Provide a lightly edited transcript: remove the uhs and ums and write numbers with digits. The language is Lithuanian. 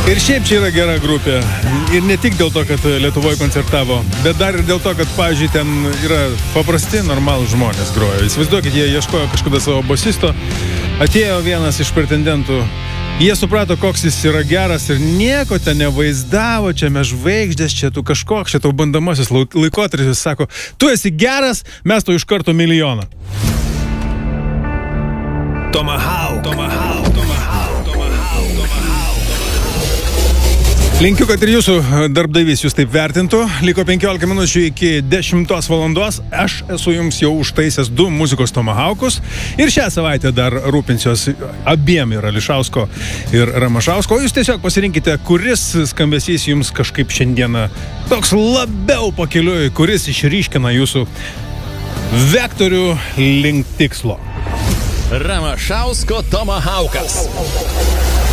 Ir šiaip čia yra gera grupė. Ir ne tik dėl to, kad Lietuvoje koncertavo, bet dar ir dėl to, kad, pavyzdžiui, ten yra paprasti, normalų žmonės grojo. Įsivaizduokit, jie ieškojo kažkada savo bosisto, atėjo vienas iš pretendentų, jie suprato, koks jis yra geras ir nieko ten nevaizdavo, čia mes žvaigždės, čia tu kažkoks, čia tau bandamasis laikotarpis, sako, tu esi geras, mes tau iš karto milijoną. Tomahawk. Linkiu, kad ir jūsų darbdavys jūs taip vertintų. Liko 15 minučių iki 10 valandos. Aš esu jums jau užtaisęs 2 muzikos tomahawkus. Ir šią savaitę dar rūpinsiuos abiem, ir Ališausko, ir Ramašausko. O jūs tiesiog pasirinkite, kuris skambesys jums kažkaip šiandieną toks labiau pakeliui, kuris išryškina jūsų vektorių link tikslo. Ramašausko Tomahawkas.